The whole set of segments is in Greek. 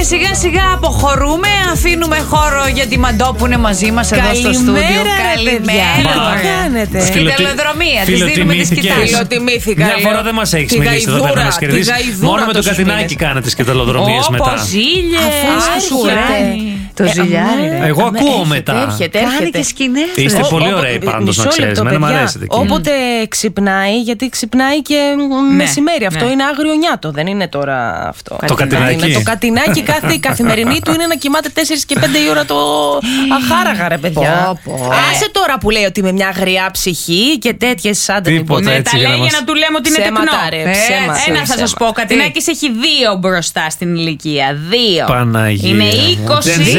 και σιγά σιγά αποχωρούμε. Αφήνουμε χώρο για τη Μαντό που είναι μαζί μας εδώ στο στούντιο. Καλημέρα. Τι κάνετε? Στην τελοδρομία, της δίνουμε τη σκητάλη. Φιλοτιμήθηκα. Μια φορά δεν μας έχεις μιλήσει εδώ πέρα να μας κερδίσεις. Μόνο με το Κατινάκι κάνετε και τελοδρομίες μετά. Όπως ζήλιε. Το ζηλιάρι. Εγώ ακούω μετά. Κάνει και σκηνές. Είστε πολύ ωραίοι πάντως, να ξέρεις. Εμένα μου αρέσετε. Όποτε ξυπνάει, γιατί ξυπνάει και μεσημέρι. Αυτό είναι άγριο νιάτο, δεν είναι τώρα αυτό. Το Κατινάκι. Το Κατινάκι η καθημερινή του είναι να κοιμάται 4 και 5 η ώρα το αχάραγα, ρε παιδιά. Άσε τώρα που λέει ότι με μια αγριά ψυχή και τέτοιες άντρες. Τίποτα. Τα λέει για να του λέμε ότι είναι τεκνό. Ένα θα σας πω, Κατινάκης έχει 2 μπροστά στην ηλικία. 2. Παναγία. Είναι 20.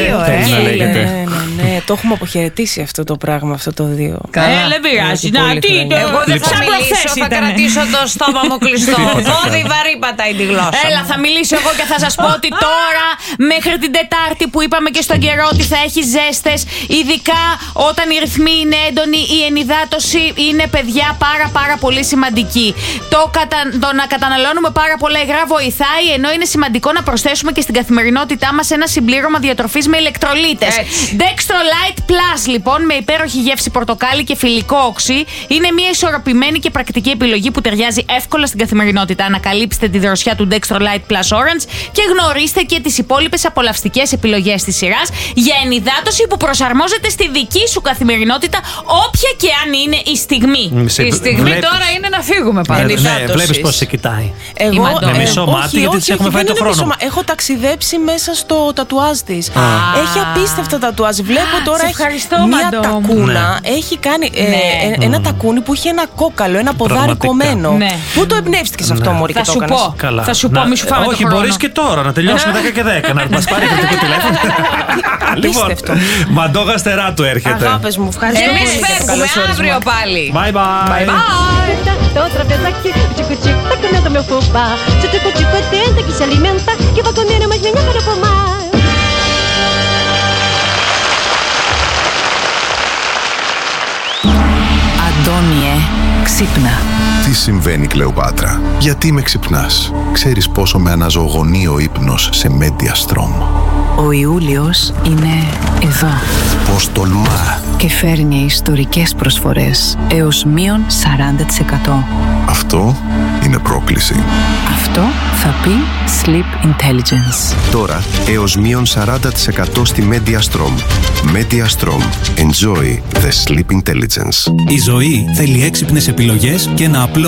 Ναι, το έχουμε αποχαιρετήσει αυτό το πράγμα, αυτό το 2. Δεν πειράζει. Εγώ δεν θα μιλήσω, θα κρατήσω το στόμα μου κλειστό. Βόδι βαρύ πατάει τη γλώσσα. Έλα, θα μιλήσω εγώ και θα σας πω ότι τώρα μέχρι την Τετάρτη που είπαμε και στον καιρό ότι θα έχει ζέστες, ειδικά όταν οι ρυθμοί είναι έντονοι, η ενυδάτωση είναι, παιδιά, πάρα πολύ σημαντική. Το να καταναλώνουμε πάρα πολλά υγρά βοηθάει, ενώ είναι σημαντικό να προσθέσουμε και στην καθημερινότητά μας ένα συμπλήρωμα διατροφής με ηλεκτρολίτες. Dextrolite Plus, λοιπόν, με υπέροχη γεύση πορτοκάλι και φιλικό οξύ, είναι μια ισορροπημένη και πρακτική επιλογή που ταιριάζει εύκολα στην καθημερινότητα. Ανακαλύψτε τη δροσιά του Dextrolite Plus Orange και γνωρίστε και τις υπόλοιπες απολαυστικές επιλογές της σειράς για ενυδάτωση που προσαρμόζεται στη δική σου καθημερινότητα, όποια και αν είναι η στιγμή. Η στιγμή τώρα είναι να φύγουμε πάλι. Ναι, βλέπεις πώς σε κοιτάει. Εγώ με μισό μάτι, γιατί της έχουμε φάει το χρόνο. Έχω ταξιδέψει μέσα στο τατουάζ της. Έχει απίστευτα τατουάζ. Βλέπω τώρα μια τακούνα. Έχει κάνει ένα τακούνι που έχει ένα κόκαλο, ένα ποδάρι κομμένο. Πού το εμπνεύστηκες αυτό, μωρή, και το έκανες? Θα σου πω, μη σου φάμε το χρόνο. Όχι, μπορείς και τώρα να τελειώσουμε 10 και 10. Να μας πάρει το τηλέφωνο. Απίστευτο. Μαντό Γαστεράτου έρχεται. Αγάπες μου, ευχαριστώ πολύ. Εμείς φεύγουμε αύριο πάλι. Bye bye. Outra vez aqui, tico-tico tá comendo meu fubá. Tico-tico é tenta que se alimenta, que vai comer umas minhas para fumar. Αντώνιε, ξύπνα. Τι συμβαίνει, Κλεοπάτρα? Γιατί με ξυπνάς? Ξέρεις πόσο με αναζωογονεί ο ύπνος σε Mediastrom? Ο Ιούλιος είναι εδώ. Πώς τολμά? Και φέρνει ιστορικές προσφορές έως μείον 40%. Αυτό είναι πρόκληση. Αυτό θα πει Sleep Intelligence. Τώρα έως μείον 40% στη Mediastrom. Mediastrom. Enjoy the Sleep Intelligence. Η ζωή θέλει έξυπνες επιλογές και ένα απλό